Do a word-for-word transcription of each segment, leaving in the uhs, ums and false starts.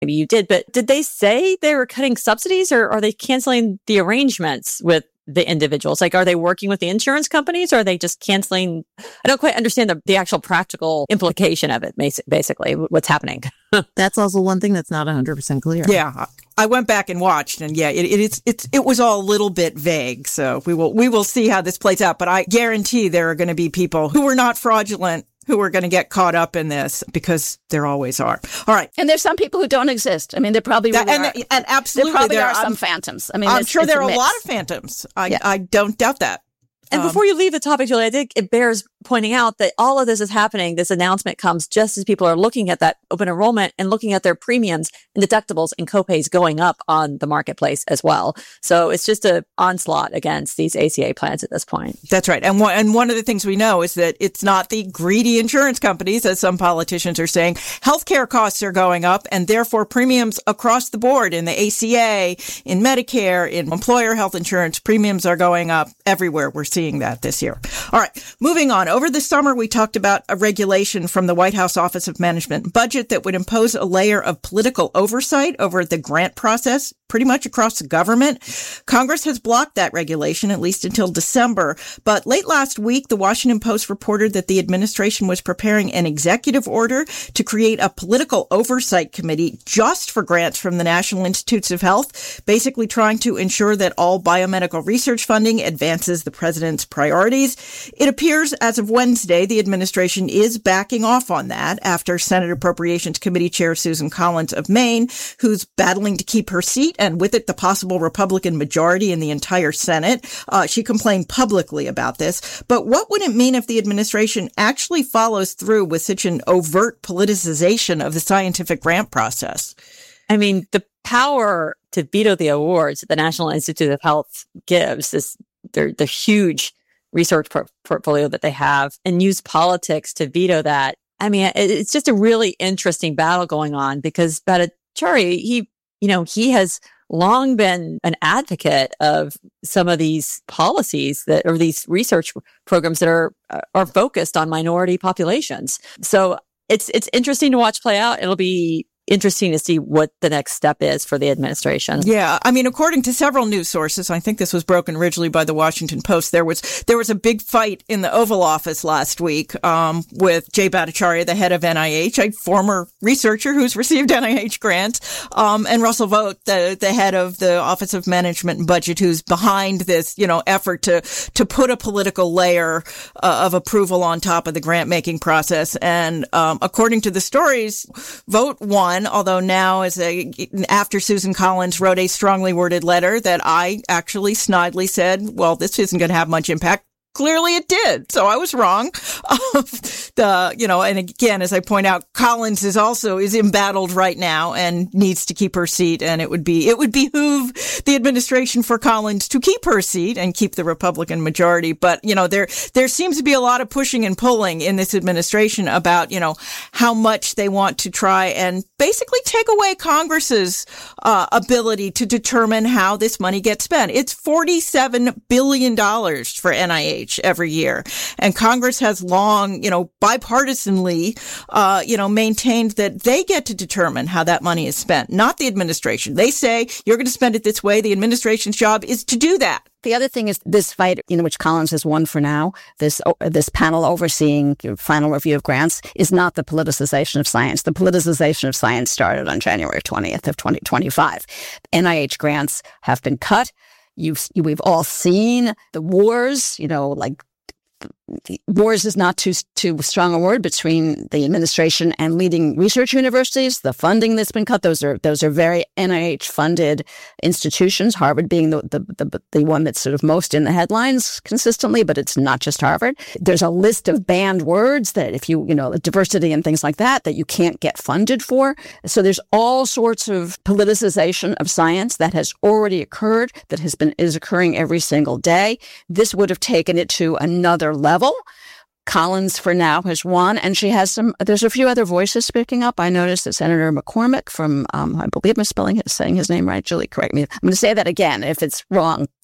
maybe you did, but did they say they were cutting subsidies, or are they canceling the arrangements with the individuals? Like, are they working with the insurance companies, or are they just canceling? I don't quite understand the, the actual practical implication of it, basically, what's happening. That's also one thing that's not one hundred percent clear. Yeah. I went back and watched, and yeah, it, it, it's, it's, it was all a little bit vague. So we will, we will see how this plays out. But I guarantee there are going to be people who are not fraudulent who are going to get caught up in this, because there always are. All right. And there's some people who don't exist. I mean, there probably really and, are. And absolutely there probably there are some I'm, phantoms. I mean, I'm it's, sure it's there a are mix. a lot of phantoms. I, yeah. I don't doubt that. And um, before you leave the topic, Julie, I think it bears pointing out that all of this is happening. This announcement comes just as people are looking at that open enrollment and looking at their premiums and deductibles and copays going up on the marketplace as well. So it's just an onslaught against these A C A plans at this point. That's right. And one, and one of the things we know is that it's not the greedy insurance companies, as some politicians are saying. Healthcare costs are going up, and therefore premiums across the board in the A C A, in Medicare, in employer health insurance, premiums are going up everywhere. We're seeing that this year. All right. Moving on. Over the summer, we talked about a regulation from the White House Office of Management and Budget that would impose a layer of political oversight over the grant process pretty much across the government. Congress has blocked that regulation, at least until December. But late last week, the Washington Post reported that the administration was preparing an executive order to create a political oversight committee just for grants from the National Institutes of Health, basically trying to ensure that all biomedical research funding advances the president's priorities. It appears as of Wednesday, the administration is backing off on that after Senate Appropriations Committee Chair Susan Collins of Maine, who's battling to keep her seat, and with it, the possible Republican majority in the entire Senate. Uh, she complained publicly about this. But what would it mean if the administration actually follows through with such an overt politicization of the scientific grant process? I mean, the power to veto the awards that the National Institute of Health gives, this the, the huge research por- portfolio that they have, and use politics to veto that. I mean, it, it's just a really interesting battle going on, because Bhattacharya, he, you know, he has long been an advocate of some of these policies that, or these research programs that are are focused on minority populations. So it's it's interesting to watch play out. It'll be interesting to see what the next step is for the administration. Yeah. I mean, according to several news sources, I think this was broken originally by the Washington Post, there was there was a big fight in the Oval Office last week um, with Jay Bhattacharya, the head of N I H, a former researcher who's received N I H grants, um, and Russell Vought, the, the head of the Office of Management and Budget, who's behind this, you know, effort to to put a political layer uh, of approval on top of the grant-making process. And um, according to the stories, Vought won. Although now, as a, after Susan Collins wrote a strongly worded letter that I actually snidely said, well, this isn't going to have much impact. Clearly it did. So I was wrong. the, you know, and again, as I point out, Collins is also, is embattled right now and needs to keep her seat. And it would be, it would behoove the administration for Collins to keep her seat and keep the Republican majority. But, you know, there, there seems to be a lot of pushing and pulling in this administration about, you know, how much they want to try and basically take away Congress's uh, ability to determine how this money gets spent. It's forty-seven billion dollars for N I H every year. And Congress has long, you know, bipartisanly, uh, you know, maintained that they get to determine how that money is spent, not the administration. They say, you're going to spend it this way. The administration's job is to do that. The other thing is this fight, you know, which Collins has won for now, this uh, this panel overseeing your final review of grants, is not the politicization of science. The politicization of science started on January twentieth of twenty twenty-five. N I H grants have been cut. You've, we've all seen the wars, you know, like wars is not too too strong a word, between the administration and leading research universities. The funding that's been cut, those are those are very N I H funded institutions. Harvard being the, the the the one that's sort of most in the headlines consistently, but it's not just Harvard. There's a list of banned words that if you you know diversity and things like that that you can't get funded for. So there's all sorts of politicization of science that has already occurred, that has been is occurring every single day. This would have taken it to another level. Collins, for now, has won, and she has some. There's a few other voices speaking up. I noticed that Senator McCormick from, um, I believe I'm spelling it, saying his name right. Julie, correct me. I'm going to say that again. If it's wrong,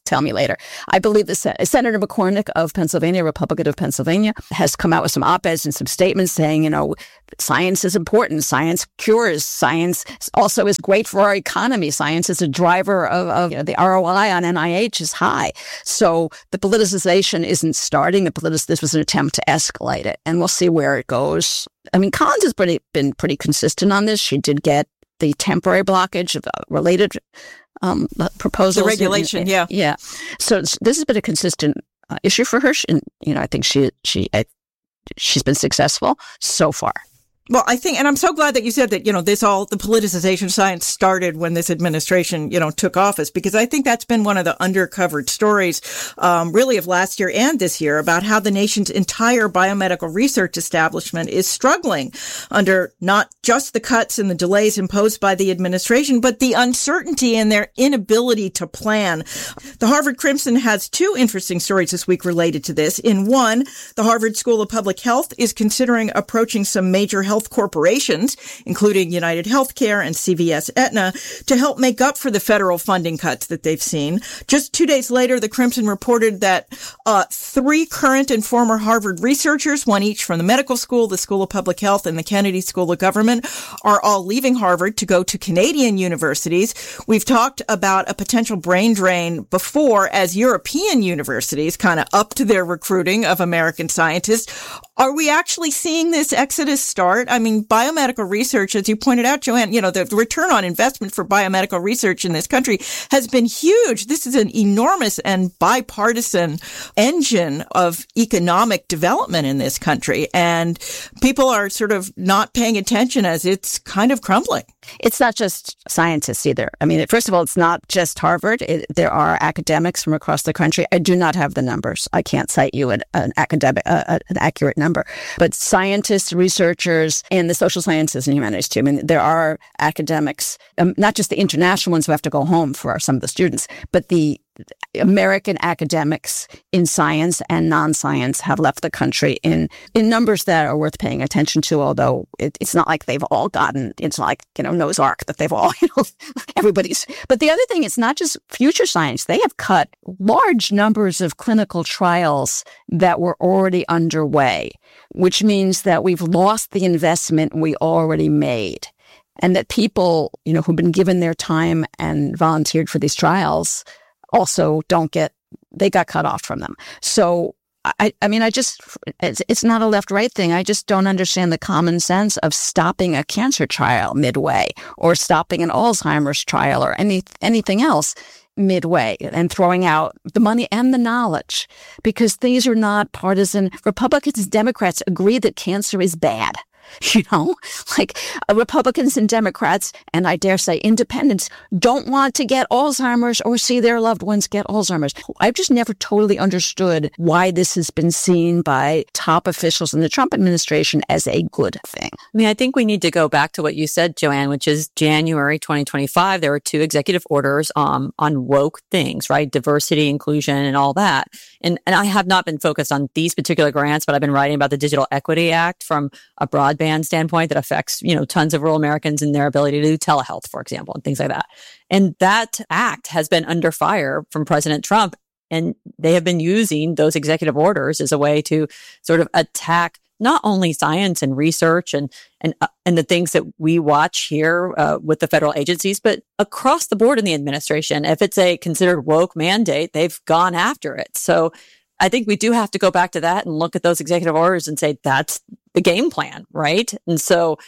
tell me later. I believe that Sen- Senator McCormick of Pennsylvania, Republican of Pennsylvania, has come out with some op-eds and some statements saying, you know, science is important. Science cures. Science also is great for our economy. Science is a driver of, of you know, the R O I on N I H is high. So the politicization isn't starting. The politic- this was an attempt to escalate it, and we'll see where it goes. I mean, Collins has pretty, been pretty consistent on this. She did get the temporary blockage of uh, related um, proposals. The regulation, and, and, yeah. Yeah. So this has been a consistent uh, issue for her. And, you know, I think she, she, I, she's been successful so far. Well, I think, and I'm so glad that you said that, you know, this all, the politicization of science started when this administration, you know, took office, because I think that's been one of the undercovered stories, um, really of last year and this year about how the nation's entire biomedical research establishment is struggling under not just the cuts and the delays imposed by the administration, but the uncertainty and their inability to plan. The Harvard Crimson has two interesting stories this week related to this. In one, the Harvard School of Public Health is considering approaching some major health corporations, including United Healthcare and C V S Aetna, to help make up for the federal funding cuts that they've seen. Just two days later, the Crimson reported that uh, three current and former Harvard researchers, one each from the medical school, the School of Public Health, and the Kennedy School of Government, are all leaving Harvard to go to Canadian universities. We've talked about a potential brain drain before as European universities kind of upped their recruiting of American scientists. Are we actually seeing this exodus start? I mean, biomedical research, as you pointed out, Joanne, you know, the return on investment for biomedical research in this country has been huge. This is an enormous and bipartisan engine of economic development in this country. And people are sort of not paying attention as it's kind of crumbling. It's not just scientists either. I mean, first of all, it's not just Harvard. It, there are academics from across the country. I do not have the numbers. I can't cite you an, an academic, uh, an accurate number. But scientists, researchers, and the social sciences and humanities too. I mean, there are academics, um, not just the international ones who have to go home for some of the students, but the American academics in science and non-science have left the country in, in numbers that are worth paying attention to, although it, it's not like they've all gotten, it's not like, you know, Noah's Ark that they've all, you know, everybody's. But the other thing, it's not just future science. They have cut large numbers of clinical trials that were already underway, which means that we've lost the investment we already made. And that people, you know, who've been given their time and volunteered for these trials also don't get, they got cut off from them. So, I, I mean, I just, it's, it's not a left-right thing. I just don't understand the common sense of stopping a cancer trial midway or stopping an Alzheimer's trial or any anything else midway and throwing out the money and the knowledge, because these are not partisan. Republicans and Democrats agree that cancer is bad. You know, like uh, Republicans and Democrats, and I dare say independents, don't want to get Alzheimer's or see their loved ones get Alzheimer's. I've just never totally understood why this has been seen by top officials in the Trump administration as a good thing. I mean, I think we need to go back to what you said, Joanne, which is January twenty twenty-five. There were two executive orders um, on woke things, right? Diversity, inclusion, and all that. And, and I have not been focused on these particular grants, but I've been writing about the Digital Equity Act from a broad broadband standpoint that affects, you know, tons of rural Americans and their ability to do telehealth, for example, and things like that. And that act has been under fire from President Trump. And they have been using those executive orders as a way to sort of attack not only science and research and and uh, and the things that we watch here uh, with the federal agencies, but across the board in the administration. If it's a considered woke mandate, they've gone after it. So I think we do have to go back to that and look at those executive orders and say that's the game plan, right? And so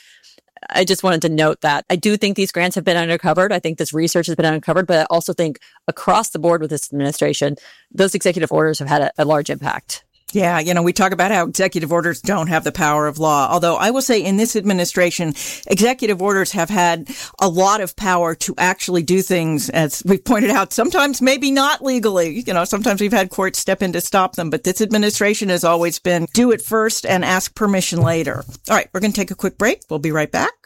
I just wanted to note that I do think these grants have been uncovered. I think this research has been uncovered, but I also think across the board with this administration, those executive orders have had a, a large impact. Yeah, you know, we talk about how executive orders don't have the power of law. Although I will say in this administration, executive orders have had a lot of power to actually do things, as we've pointed out, sometimes maybe not legally. You know, sometimes we've had courts step in to stop them. But this administration has always been do it first and ask permission later. All right, we're going to take a quick break. We'll be right back.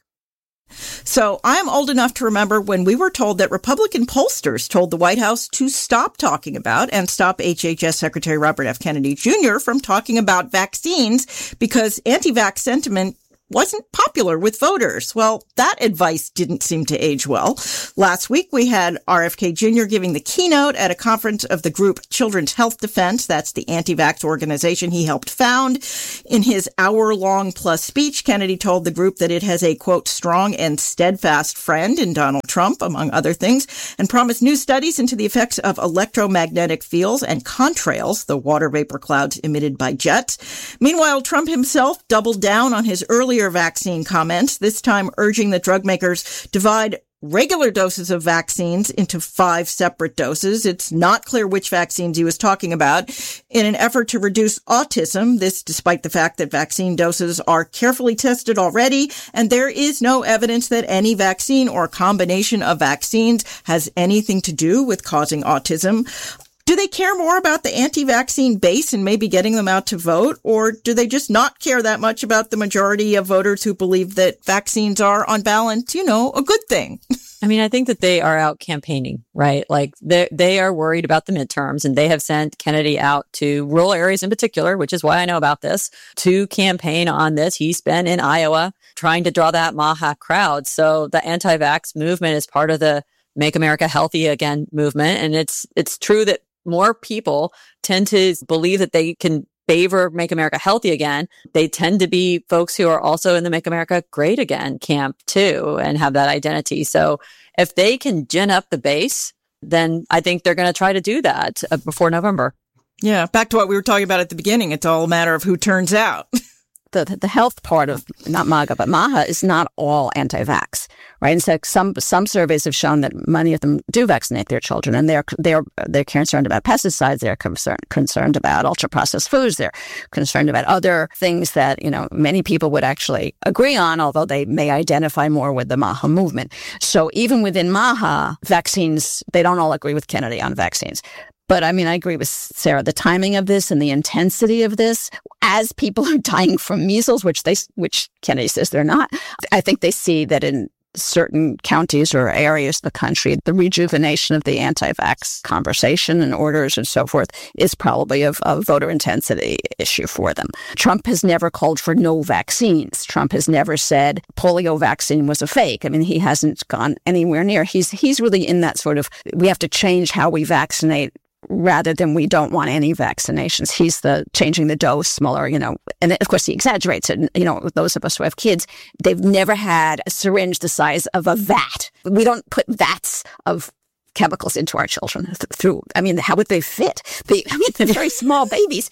So I'm old enough to remember when we were told that Republican pollsters told the White House to stop talking about and stop H H S Secretary Robert F. Kennedy Junior from talking about vaccines because anti-vax sentiment wasn't popular with voters. Well, that advice didn't seem to age well. Last week, we had R F K Junior giving the keynote at a conference of the group Children's Health Defense. That's the anti-vax organization he helped found. In his hour-long plus speech, Kennedy told the group that it has a, quote, strong and steadfast friend in Donald Trump, among other things, and promised new studies into the effects of electromagnetic fields and contrails, the water vapor clouds emitted by jets. Meanwhile, Trump himself doubled down on his earlier vaccine comments, this time urging that drug makers divide regular doses of vaccines into five separate doses. It's not clear which vaccines he was talking about. In an effort to reduce autism, this despite the fact that vaccine doses are carefully tested already, and there is no evidence that any vaccine or combination of vaccines has anything to do with causing autism. Do they care more about the anti-vaccine base and maybe getting them out to vote? Or do they just not care that much about the majority of voters who believe that vaccines are, on balance, you know, a good thing? I mean, I think that they are out campaigning, right? Like they they are worried about the midterms, and they have sent Kennedy out to rural areas in particular, which is why I know about this, to campaign on this. He's been in Iowa trying to draw that MAHA crowd. So the anti-vax movement is part of the Make America Healthy Again movement. And it's it's true that more people tend to believe that they can favor Make America Healthy Again. They tend to be folks who are also in the Make America Great Again camp too, and have that identity. So if they can gin up the base, then I think they're going to try to do that uh, before November. Yeah. Back to what we were talking about at the beginning. It's all a matter of who turns out. The, the health part of, not MAGA, but MAHA is not all anti-vax, right? And so some some surveys have shown that many of them do vaccinate their children, and they're they're they're concerned about pesticides, they're concerned concerned about ultra-processed foods, they're concerned about other things that, you know, many people would actually agree on, although they may identify more with the MAHA movement. So even within MAHA, vaccines, they don't all agree with Kennedy on vaccines. But I mean, I agree with Sarah, the timing of this and the intensity of this, as people are dying from measles, which they, which Kennedy says they're not, I think they see that in certain counties or areas of the country, the rejuvenation of the anti-vax conversation and orders and so forth is probably a, a voter intensity issue for them. Trump has never called for no vaccines. Trump has never said polio vaccine was a fake. I mean, he hasn't gone anywhere near. He's, he's really in that sort of, we have to change how we vaccinate rather than we don't want any vaccinations. He's the changing the dose smaller, you know, and of course he exaggerates it. You know, those of us who have kids, they've never had a syringe the size of a vat. We don't put vats of chemicals into our children th- through, I mean, how would they fit? They, I mean, they're very small babies.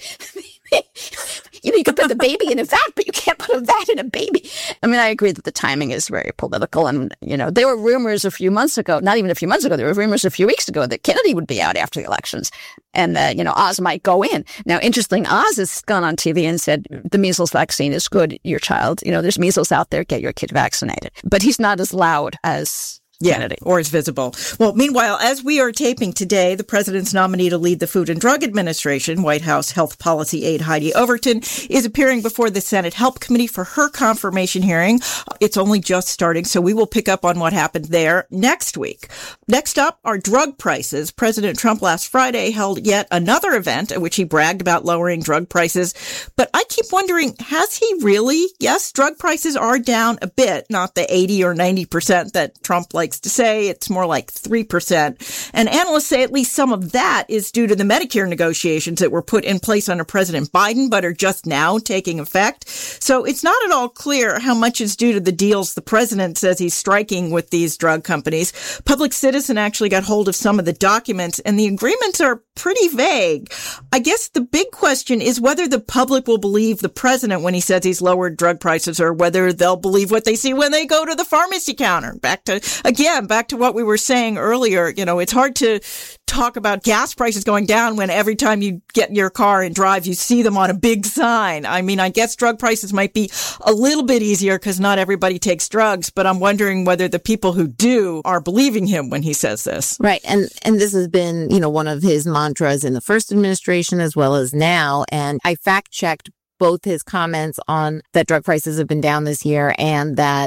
You know, you can put the baby in a vat, but you can't put a vat in a baby. I mean, I agree that the timing is very political. And, you know, there were rumors a few months ago, not even a few months ago, there were rumors a few weeks ago that Kennedy would be out after the elections and that, uh, you know, Oz might go in. Now, interesting, Oz has gone on T V and said, the measles vaccine is good, your child. You know, there's measles out there, get your kid vaccinated. But he's not as loud as Yeah, Kennedy. or is visible. Well, meanwhile, as we are taping today, the president's nominee to lead the Food and Drug Administration, White House Health Policy Aide Heidi Overton, is appearing before the Senate Help Committee for her confirmation hearing. It's only just starting, so we will pick up on what happened there next week. Next up are drug prices. President Trump last Friday held yet another event at which he bragged about lowering drug prices. But I keep wondering, has he really? Yes, drug prices are down a bit, not the eighty or ninety percent that Trump likes to say. It's more like three percent. And analysts say at least some of that is due to the Medicare negotiations that were put in place under President Biden, but are just now taking effect. So it's not at all clear how much is due to the deals the president says he's striking with these drug companies. Public Citizen actually got hold of some of the documents, and the agreements are pretty vague. I guess the big question is whether the public will believe the president when he says he's lowered drug prices, or whether they'll believe what they see when they go to the pharmacy counter. Back to, again, Yeah, back to what we were saying earlier, you know, it's hard to talk about gas prices going down when every time you get in your car and drive, you see them on a big sign. I mean, I guess drug prices might be a little bit easier because not everybody takes drugs, but I'm wondering whether the people who do are believing him when he says this. Right. And and this has been, you know, one of his mantras in the first administration as well as now. And I fact checked both his comments on that drug prices have been down this year and that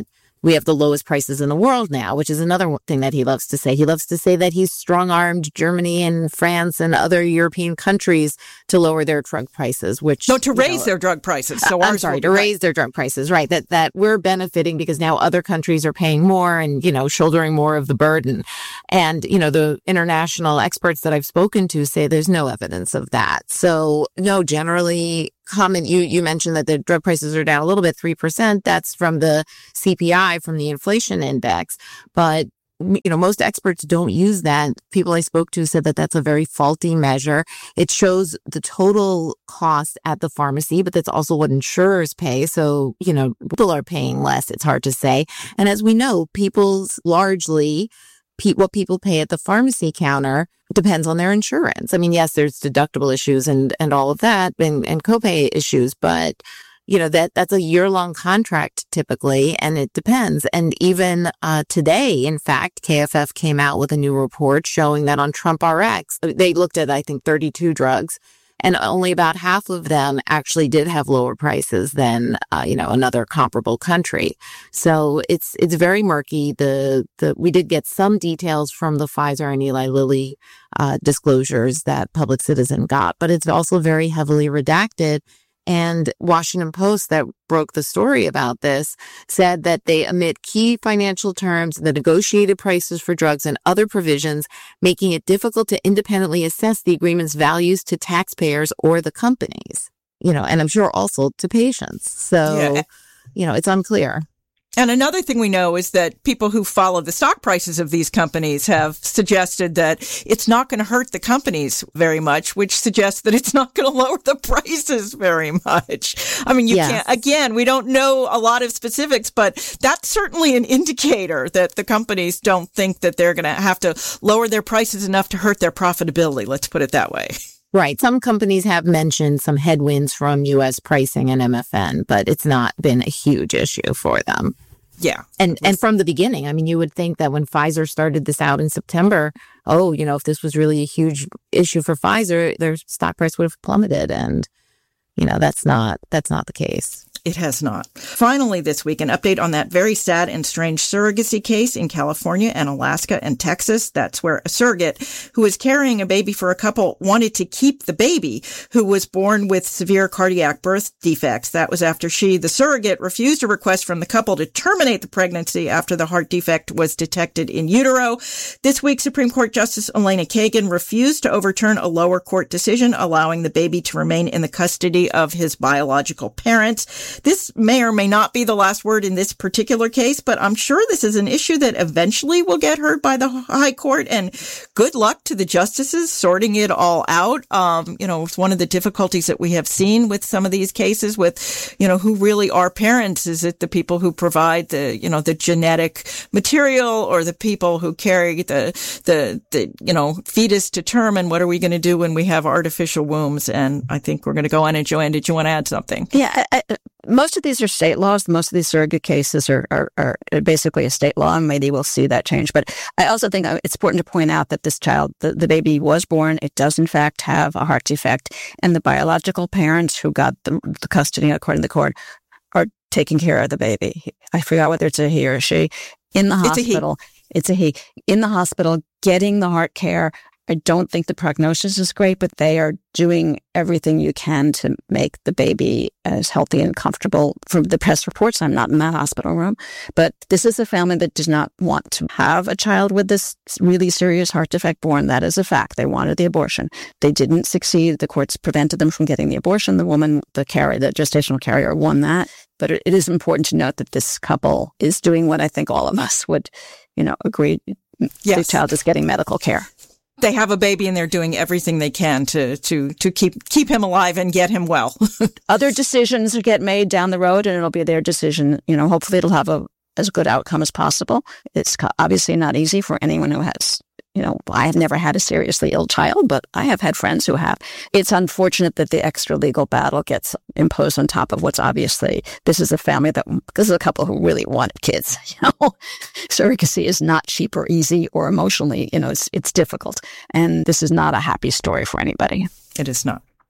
we have the lowest prices in the world now, which is another thing that he loves to say. He loves to say that he's strong-armed Germany and France and other European countries to lower their drug prices, which... No, to raise know, their drug prices. So I'm sorry, to raise their drug prices, right. That, that we're benefiting because now other countries are paying more and, you know, shouldering more of the burden. And, you know, the international experts that I've spoken to say there's no evidence of that. So, no, generally... Comment, you, you mentioned that the drug prices are down a little bit, three percent. That's from the C P I, from the inflation index. But, you know, most experts don't use that. People I spoke to said that that's a very faulty measure. It shows the total cost at the pharmacy, but that's also what insurers pay. So, you know, people are paying less. It's hard to say. And as we know, people's largely... what people pay at the pharmacy counter depends on their insurance. I mean, yes, there's deductible issues and, and all of that and, and copay issues, but, you know, that that's a year-long contract typically, and it depends. And even uh, today, in fact, K F F came out with a new report showing that on Trump R X, they looked at, I think, thirty-two drugs, and only about half of them actually did have lower prices than, uh, you know, another comparable country. So it's it's very murky. The the we did get some details from the Pfizer and Eli Lilly uh, disclosures that Public Citizen got, but it's also very heavily redacted. And Washington Post, that broke the story about this, said that they omit key financial terms, the negotiated prices for drugs and other provisions, making it difficult to independently assess the agreement's values to taxpayers or the companies, you know, and I'm sure also to patients. So, yeah. you know, it's unclear. And another thing we know is that people who follow the stock prices of these companies have suggested that it's not going to hurt the companies very much, which suggests that it's not going to lower the prices very much. I mean, you yes. can't, again, we don't know a lot of specifics, but that's certainly an indicator that the companies don't think that they're going to have to lower their prices enough to hurt their profitability. Let's put it that way. Right. Some companies have mentioned some headwinds from U S pricing and M F N, but it's not been a huge issue for them. Yeah. And and from the beginning, I mean, you would think that when Pfizer started this out in September, oh, you know, if this was really a huge issue for Pfizer, their stock price would have plummeted. And, you know, that's not that's not the case. It has not. Finally, this week, an update on that very sad and strange surrogacy case in California and Alaska and Texas. That's where a surrogate who was carrying a baby for a couple wanted to keep the baby who was born with severe cardiac birth defects. That was after she, the surrogate, refused a request from the couple to terminate the pregnancy after the heart defect was detected in utero. This week, Supreme Court Justice Elena Kagan refused to overturn a lower court decision allowing the baby to remain in the custody of his biological parents. This may or may not be the last word in this particular case, but I'm sure this is an issue that eventually will get heard by the High Court, and good luck to the justices sorting it all out. Um, you know, it's one of the difficulties that we have seen with some of these cases with, you know, who really are parents. Is it the people who provide the, you know, the genetic material, or the people who carry the, the, the, you know, fetus to term? And what are we going to do when we have artificial wombs? And I think we're going to go on. And Joanne, did you want to add something? Yeah. I, I, Most of these are state laws. Most of these surrogate cases are, are, are basically a state law, and maybe we'll see that change. But I also think it's important to point out that this child, the, the baby was born. It does, in fact, have a heart defect. And the biological parents who got the, the custody, according to the court, are taking care of the baby. I forgot whether it's a he or a she. In the hospital. It's a he. It's a he. In the hospital, getting the heart care. I don't think the prognosis is great, but they are doing everything you can to make the baby as healthy and comfortable. From the press reports, I'm not in that hospital room, but this is a family that does not want to have a child with this really serious heart defect born. That is a fact. They wanted the abortion. They didn't succeed. The courts prevented them from getting the abortion. The woman, the carrier, the gestational carrier, won that. But it is important to note that this couple is doing what I think all of us would, you know, agree. Yes. The child is getting medical care. They have a baby and they're doing everything they can to, to, to keep, keep him alive and get him well. Other decisions get made down the road, and it'll be their decision. You know, hopefully it'll have a, as good outcome as possible. It's obviously not easy for anyone who has, you know, I have never had a seriously ill child, but I have had friends who have. It's unfortunate that the extra legal battle gets imposed on top of what's obviously, this is a family that, this is a couple who really wanted kids, you know. Surrogacy is not cheap or easy or emotionally, you know, it's, it's difficult. And this is not a happy story for anybody. It is not.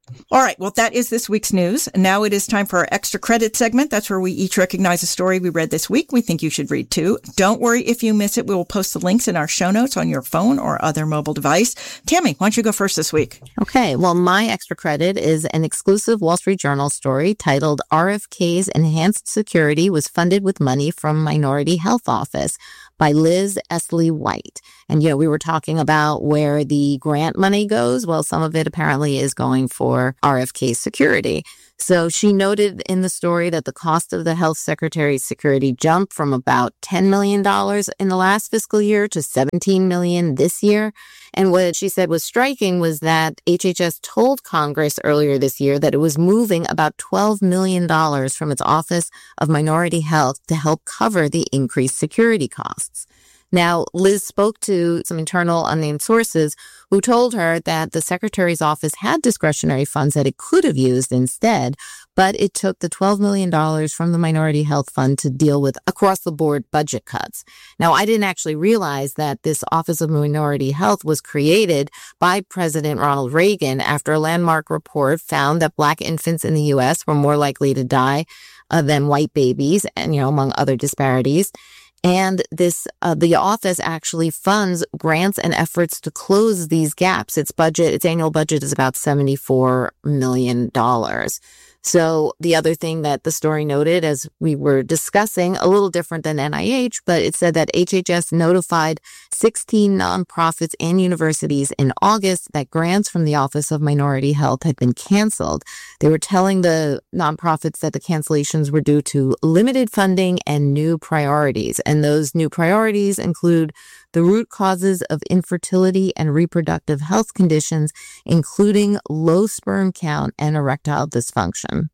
All right. Well, that is this week's news. And now it is time for our extra credit segment. That's where we each recognize a story we read this week we think you should read too. Don't worry if you miss it. We will post the links in our show notes on your phone or other mobile device. Tammy, why don't you go first this week? Okay. Well, my extra credit is an exclusive Wall Street Journal story titled R F K's Enhanced Security was funded with money from Minority Health Office by Liz Esley White. And, you know, we were talking about where the grant money goes. Well, some of it apparently is going for R F K security. So she noted in the story that the cost of the health secretary's security jumped from about ten million dollars in the last fiscal year to seventeen million dollars this year. And what she said was striking was that H H S told Congress earlier this year that it was moving about twelve million dollars from its Office of Minority Health to help cover the increased security costs. Now, Liz spoke to some internal unnamed sources who told her that the secretary's office had discretionary funds that it could have used instead, but it took the twelve million dollars from the Minority Health Fund to deal with across-the-board budget cuts. Now, I didn't actually realize that this Office of Minority Health was created by President Ronald Reagan after a landmark report found that Black infants in the U S were more likely to die uh, than white babies, and, you know, among other disparities. And this, uh, the office actually funds grants and efforts to close these gaps. Its budget, its annual budget is about seventy-four million dollars. So the other thing that the story noted, as we were discussing, a little different than N I H, but it said that H H S notified sixteen nonprofits and universities in August that grants from the Office of Minority Health had been canceled. They were telling the nonprofits that the cancellations were due to limited funding and new priorities. And those new priorities include the root causes of infertility and reproductive health conditions, including low sperm count and erectile dysfunction.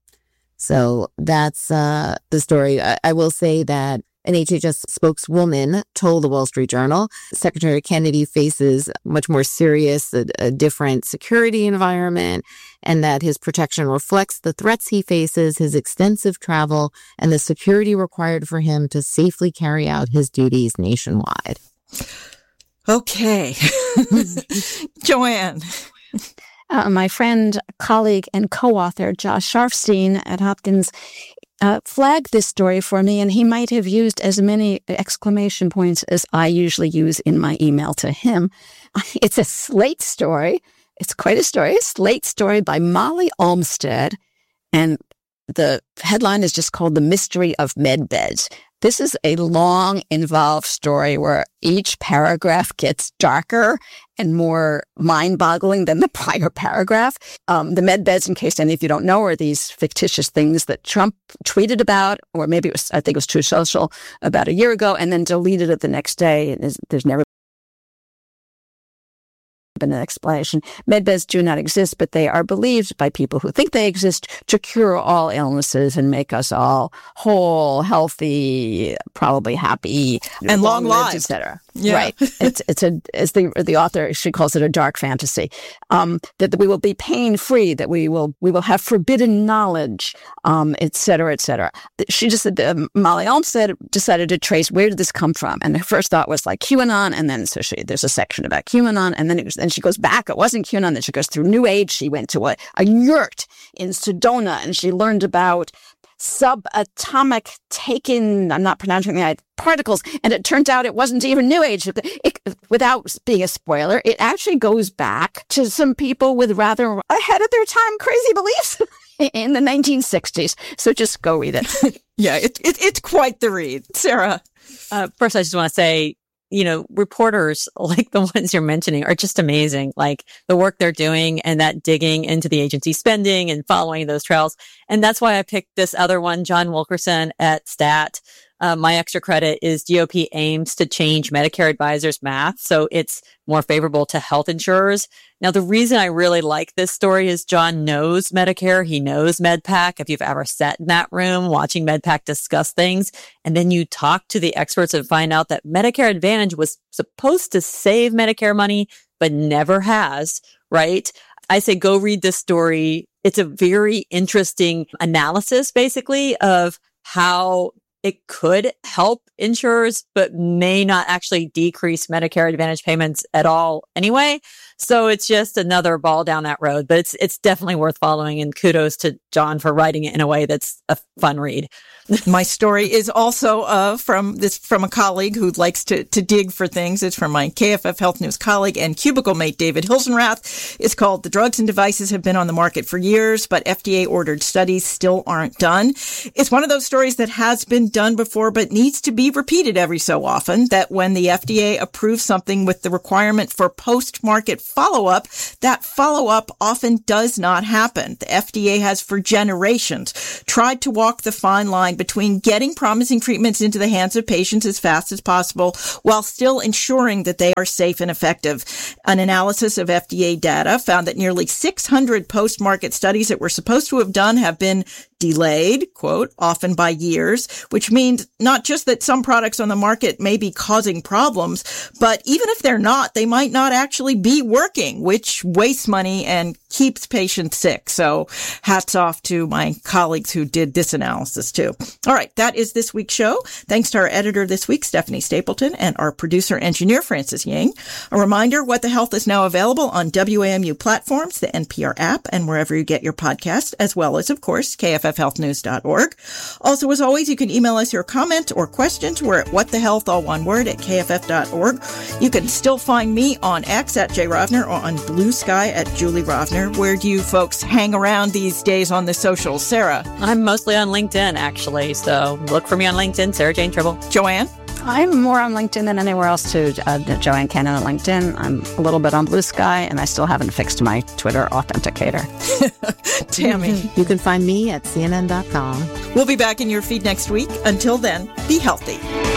So that's uh, the story. I, I will say that an H H S spokeswoman told the Wall Street Journal Secretary Kennedy faces much more serious, a, a different security environment, and that his protection reflects the threats he faces, his extensive travel, and the security required for him to safely carry out his duties nationwide. Okay. Joanne. Uh, my friend, colleague, and co-author Josh Sharfstein at Hopkins uh, flagged this story for me, and he might have used as many exclamation points as I usually use in my email to him. It's a Slate story. It's quite a story. A Slate story by Molly Olmstead, and the headline is just called The Mystery of Medbeds. This is a long, involved story where each paragraph gets darker and more mind-boggling than the prior paragraph. Um, the med beds, in case any of you don't know, are these fictitious things that Trump tweeted about, or maybe it was, I think it was True Social, about a year ago, and then deleted it the next day. And there's never been an explanation. Medbeds do not exist, but they are believed by people who think they exist to cure all illnesses and make us all whole, healthy, probably happy, and long lives, et cetera. Yeah. Right. It's it's a as the the author, she calls it a dark fantasy. Um, that we will be pain free, that we will we will have forbidden knowledge, um, et cetera, et cetera. She just said um, Molly Olmstead decided to trace where did this come from, and her first thought was like QAnon, and then so she there's a section about QAnon, and then it was, then she goes back. It wasn't QAnon. Then she goes through New Age. She went to a, a yurt in Sedona, and she learned about subatomic taken, I'm not pronouncing the right, particles. And it turns out it wasn't even New Age. It, without being a spoiler, it actually goes back to some people with rather ahead of their time crazy beliefs in the nineteen sixties. So just go read it. Yeah, it, it, it's quite the read. Sarah? Uh, first, I just want to say, you know, reporters like the ones you're mentioning are just amazing. Like the work they're doing and that digging into the agency spending and following those trails. And that's why I picked this other one, John Wilkerson at Stat. Uh, my extra credit is G O P aims to change Medicare advisors' math so it's more favorable to health insurers. Now, the reason I really like this story is John knows Medicare. He knows MedPAC. If you've ever sat in that room watching MedPAC discuss things, and then you talk to the experts and find out that Medicare Advantage was supposed to save Medicare money, but never has, right? I say go read this story. It's a very interesting analysis, basically, of how it could help insurers, but may not actually decrease Medicare Advantage payments at all anyway. So it's just another ball down that road, but it's it's definitely worth following. And kudos to John for writing it in a way that's a fun read. My story is also uh, from this from a colleague who likes to, to dig for things. It's from my K F F Health News colleague and cubicle mate, David Hilsenrath. It's called "The Drugs and Devices Have Been on the Market for Years, but F D A-ordered studies still aren't done." It's one of those stories that has been done before, but needs to be repeated every so often, that when the F D A approves something with the requirement for post-market follow-up, that follow-up often does not happen. The F D A has for generations tried to walk the fine line between getting promising treatments into the hands of patients as fast as possible while still ensuring that they are safe and effective. An analysis of F D A data found that nearly six hundred post-market studies that were supposed to have done have been delayed, quote, often by years, which means not just that some products on the market may be causing problems, but even if they're not, they might not actually be working, which wastes money and keeps patients sick. So hats off to my colleagues who did this analysis too. All right, that is this week's show. Thanks to our editor this week, Stephanie Stapleton, and our producer engineer, Francis Yang. A reminder, What the Health is now available on W A M U platforms, the N P R app, and wherever you get your podcasts, as well as, of course, K F F health news dot org. Also, as always, you can email us your comment or questions. We're at whatthehealth, all one word, at K F F dot org. You can still find me on X at Jay Rovner or on Blue Sky at Julie Rovner. Where do you folks hang around these days on the socials? Sarah? I'm mostly on LinkedIn, actually. So look for me on LinkedIn, Sarah Jane Tribble. Joanne? I'm more on LinkedIn than anywhere else too. Uh, Joanne Cannon on LinkedIn. I'm a little bit on Blue Sky, and I still haven't fixed my Twitter authenticator. Tammy? You can find me at C N N dot com. We'll be back in your feed next week. Until then, be healthy.